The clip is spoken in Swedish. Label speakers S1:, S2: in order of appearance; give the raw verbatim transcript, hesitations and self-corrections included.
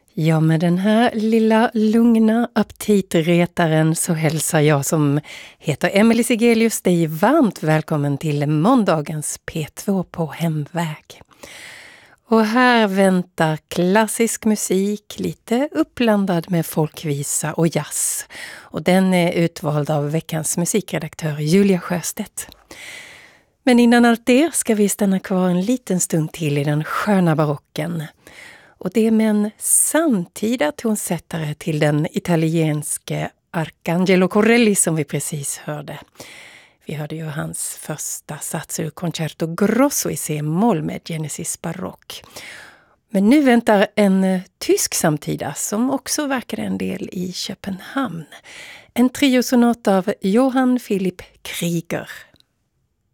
S1: Ja, med den här lilla lugna aptitretaren så hälsar jag som heter Emelie Sigelius dig varmt välkommen till måndagens P två på Hemväg. Och här väntar klassisk musik, lite uppblandad med folkvisa och jazz. Och den är utvald av veckans musikredaktör Julia Sjöstedt. Men innan allt det ska vi stanna kvar en liten stund till i den sköna barocken. Och det är med en samtida tonsättare till den italienske Arcangelo Corelli som vi precis hörde. Vi hörde ju hans första sats ur Concerto Grosso i C-moll med Genesis Barock. Men nu väntar en tysk samtida som också verkar en del i Köpenhamn. En triosonat av Johann Philipp Krieger.